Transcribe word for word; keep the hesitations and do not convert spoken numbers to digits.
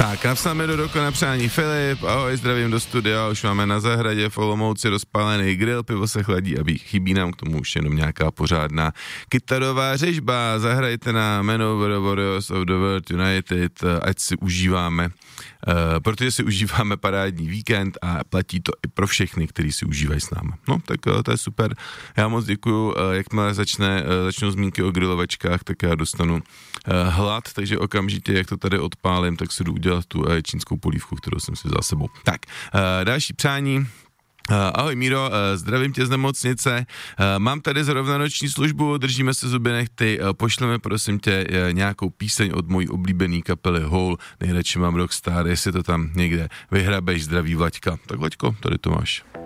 Tak, napsal mi do roku na přání Filip, ahoj, zdravím do studia, už máme na zahradě v Olomouci rozpálený grill, pivo se chladí a chybí nám k tomu už jenom nějaká pořádná kytarová řežba, zahrajte na Manowar Warriors of the World United, ať si užíváme, uh, protože si užíváme parádní víkend a platí to i pro všechny, kteří si užívají s námi. No, tak uh, to je super, já moc děkuju, uh, jakmile začne, uh, začnou zmínky o grilovačkách, tak já dostanu uh, hlad, takže okamžitě, jak to tady odpálím, tak si jdu udělat tu uh, čínskou polívku, kterou jsem si vzal sebou. Tak, uh, další přání. Uh, ahoj Míro, uh, zdravím tě z nemocnice, uh, mám tady zrovna noční službu, držíme se zuby nechty, uh, pošleme prosím tě uh, nějakou píseň od mojí oblíbený kapely Hole, nejradši mám Rockstar, jestli to tam někde vyhrabeš, zdraví Vlaďka. Tak Vlaďko, tady to máš.